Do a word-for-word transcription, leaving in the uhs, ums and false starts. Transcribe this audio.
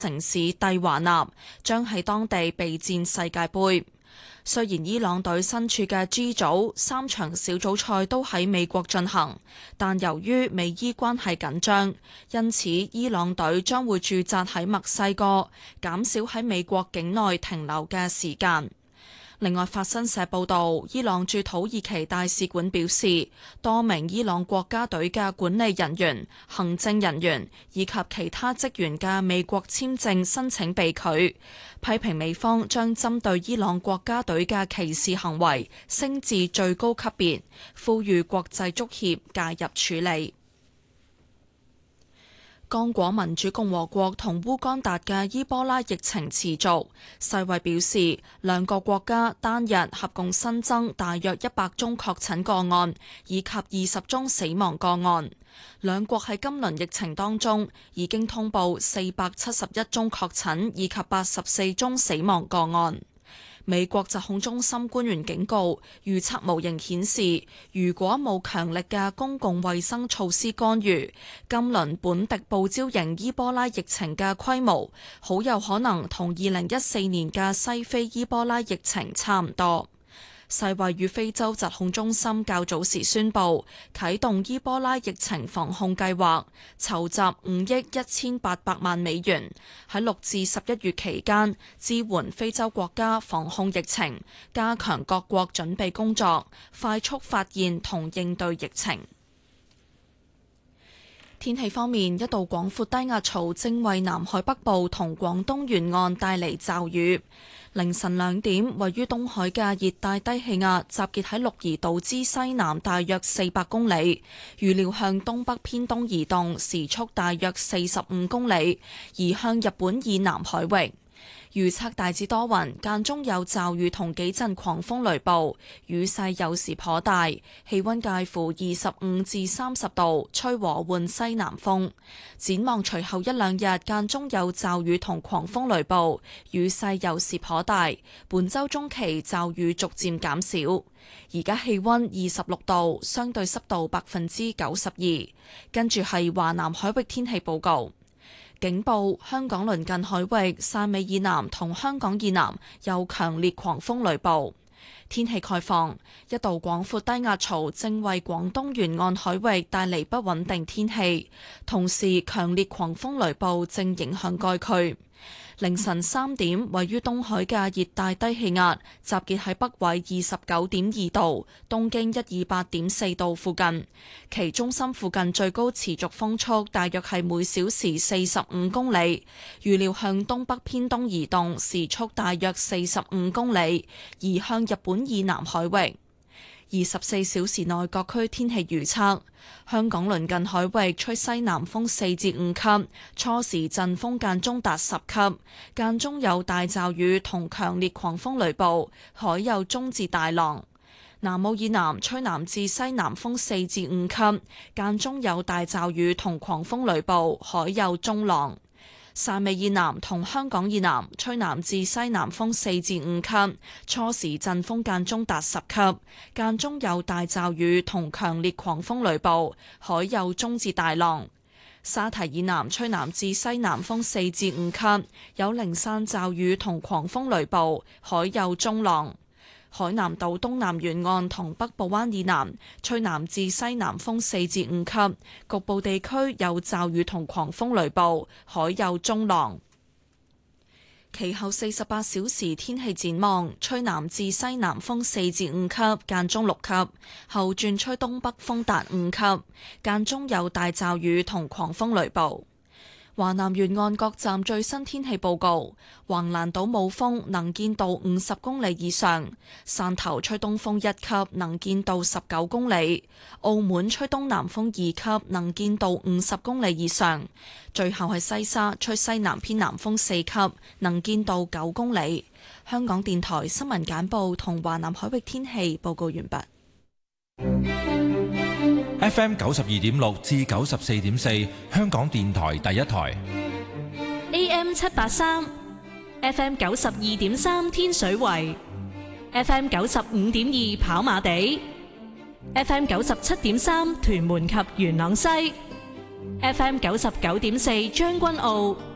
城市蒂華納，將喺當地備戰世界盃。雖然伊朗隊身處嘅 G 組三場小組賽都喺美國進行，但由於美伊關係緊張，因此伊朗隊將會駐紮喺墨西哥，減少喺美國境內停留嘅時間。另外，法新社報導，伊朗駐土耳其大使館表示，多名伊朗國家隊嘅管理人員、行政人員以及其他職員嘅美國簽證申請被拒，批評美方將針對伊朗國家隊嘅歧視行為升至最高級別，呼籲國際足協介入處理。剛果民主共和國同烏干達嘅伊波拉疫情持續，世衛表示兩個國家單日合共新增大約一百宗確診個案，以及二十宗死亡個案。兩國喺今輪疫情當中已經通報四百七十一宗確診，以及八十四宗死亡個案。美國疾控中心官員警告，預測模型顯示，如果冇強力嘅公共衛生措施干預，今輪本地報招型伊波拉疫情嘅規模，好有可能同二零一四年嘅西非伊波拉疫情差唔多。世衛與非洲疾控中心較早時宣布啟動伊波拉疫情防控計劃，籌集五億一千八百萬美元，喺六至十一月期間支援非洲國家防控疫情，加強各國準備工作，快速發現同應對疫情。天氣方面，一道廣闊低壓槽正為南海北部同廣東沿岸帶嚟驟雨。凌晨兩點，位於東海嘅熱帶低氣壓集結喺鹿兒島之西南大約四百公里，預料向東北偏東移動，時速大約四十五公里，移向日本以南海域。預測大致多雲，間中有驟雨同幾陣狂風雷暴，雨勢有時頗大，氣溫介乎二十五至三十度，吹和緩西南風。展望隨後一兩日間中有驟雨同狂風雷暴，雨勢有時頗大。本週中期驟雨逐漸減少。而家氣溫二十六度，相對濕度百分之九十二。跟住係華南海域天氣報告。警報：香港鄰近海域汕尾以南同香港以南有強烈狂風雷暴。天氣概況：一道廣闊低壓槽正為廣東沿岸海域帶嚟不穩定天氣，同時強烈狂風雷暴正影響該區。凌晨三點，位於東海嘅熱帶低氣壓集結喺北緯二十九點二度、東經一二八點四度附近，其中心附近最高持續風速大約係每小時四十五公里，預料向東北偏東移動，時速大約四十五公里，移向日本以南海域。二十四小時內各區天氣預測：香港鄰近海域吹西南風四至五級，初時陣風間中達十級，間中有大驟雨同強烈狂風雷暴，海有中至大浪。南澳以南吹南至西南風四至五級，間中有大驟雨同狂風雷暴，海有中浪。汕尾以南同香港以南吹南至西南風四至五級，初時陣風間中達十級，間中有大驟雨同強烈狂風雷暴，海有中至大浪。沙堤以南吹南至西南風四至五級，有零散驟雨同狂風雷暴，海有中浪。海南島東南沿岸同北部灣以南吹南至西南風四至五級，局部地區有驟雨同狂風雷暴，海有中浪。其後四十八小時天氣展望：吹南至西南風四至五級，間中六級；後轉吹東北風達五級，間中有大驟雨同狂風雷暴。華南沿岸各站最新天氣報告：橫瀾島冇風，能見度五十公里以上；汕頭吹東風一級，能見度十九公里；澳門吹東南風二級，能見度五十公里以上。最後係西沙吹西南偏南風四級，能見度九公里。香港電台新聞簡報同華南海域天氣報告完畢。 F M 九十二點六至九十四點四，香港電台第一台。 A M 七八三，F M 九十二點三天水圍，F M 九十五點二跑馬地，F M 九十七點三屯門及元朗西，F M 九十九點四將軍澳